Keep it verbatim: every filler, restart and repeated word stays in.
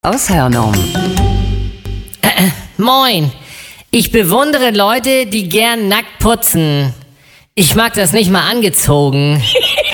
Aus Hörnum. Äh, moin. Ich bewundere Leute, die gern nackt putzen. Ich mag das nicht mal angezogen.